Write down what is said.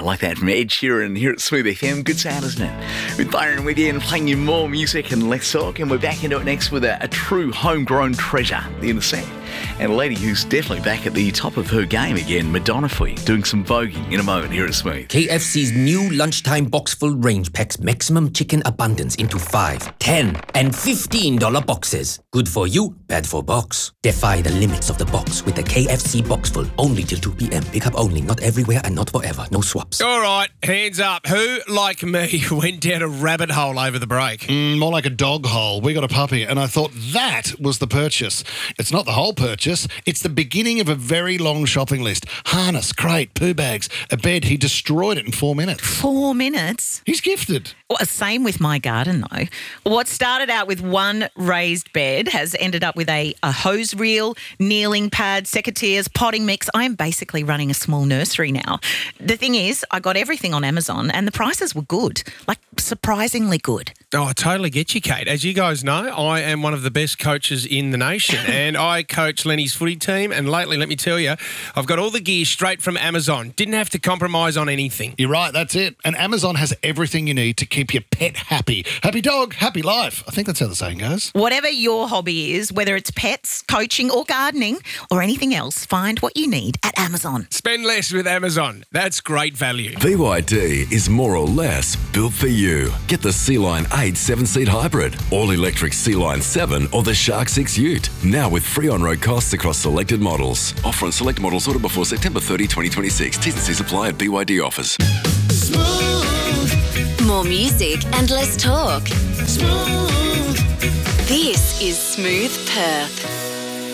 I like that from Ed Sheeran here at Smooth FM. Good sound, isn't it? With Byron with you and playing you more music and less talk. And we're back into it next with a true homegrown treasure in the set. And a lady who's definitely back at the top of her game again, Madonna for you, doing some voguing in a moment here at Smooth. KFC's new lunchtime box full range packs maximum chicken abundance into $5, $10, and $15 boxes. Good for you, bad for box. Defy the limits of the box with the KFC box full. Only till 2 p.m. Pick up only, not everywhere and not forever. No swaps. All right, hands up. Who, like me, went down a rabbit hole over the break? More like a dog hole. We got a puppy, and I thought that was the purchase. It's not the whole purchase. It's the beginning of a very long shopping list. Harness, crate, poo bags, a bed. He destroyed it in 4 minutes. 4 minutes? He's gifted. Well, same with my garden, though. What started out with one raised bed has ended up with a hose reel, kneeling pad, secateurs, potting mix. I am basically running a small nursery now. The thing is, I got everything on Amazon and the prices were good, like surprisingly good. Oh, I totally get you, Kate. As you guys know, I am one of the best coaches in the nation and I coach Lenny's footy team, and lately, let me tell you, I've got all the gear straight from Amazon. Didn't have to compromise on anything. You're right, that's it. And Amazon has everything you need to keep your pet happy. Happy dog, happy life. I think that's how the saying goes. Whatever your hobby is, whether it's pets, coaching or gardening or anything else, find what you need at Amazon. Spend less with Amazon. That's great value. BYD is more or less built for you. Get the Sea-Line 8 7-seat hybrid, all-electric Sea-Line 7 or the Shark 6 Ute. Now with free on-road costs across selected models. Offer on select models ordered before September 30, 2026. T's and C's apply at BYD offers. Smooth. More music and less talk. Smooth. This is Smooth Perth.